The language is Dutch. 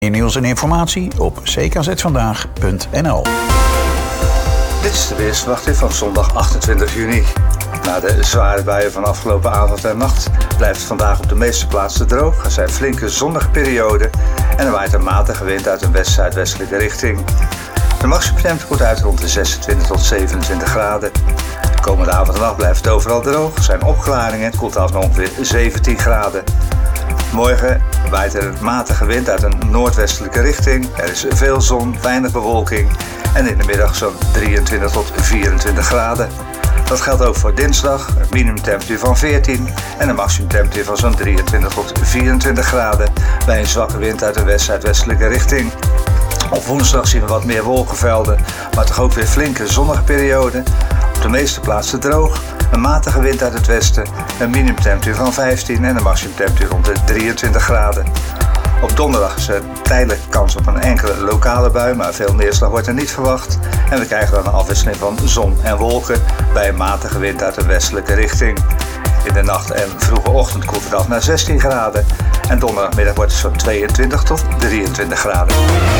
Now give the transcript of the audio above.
Meer nieuws en informatie op ckzvandaag.nl. Dit is de weersverwachting van zondag 28 juni. Na de zware buien van afgelopen avond en nacht blijft het vandaag op de meeste plaatsen droog. Er zijn flinke zonnige perioden en er waait een matige wind uit een west-zuidwestelijke richting. De maximumtemperatuur komt uit rond de 26 tot 27 graden. De komende avond en nacht blijft het overal droog. Er zijn opklaringen, het koelt af naar ongeveer 17 graden. Morgen waait er een matige wind uit een noordwestelijke richting. Er is veel zon, weinig bewolking en in de middag zo'n 23 tot 24 graden. Dat geldt ook voor dinsdag, een minimumtemperatuur van 14 en een maximumtemperatuur van zo'n 23 tot 24 graden bij een zwakke wind uit de west-zuidwestelijke richting. Op woensdag zien we wat meer wolkenvelden, maar toch ook weer flinke zonnige perioden. Op de meeste plaatsen droog, een matige wind uit het westen, een minimumtemperatuur van 15 en een maximumtemperatuur rond de 23 graden. Op donderdag is er tijdelijk kans op een enkele lokale bui, maar veel neerslag wordt er niet verwacht. En we krijgen dan een afwisseling van zon en wolken bij een matige wind uit de westelijke richting. In de nacht en vroege ochtend koelt het af naar 16 graden en donderdagmiddag wordt het zo'n 22 tot 23 graden.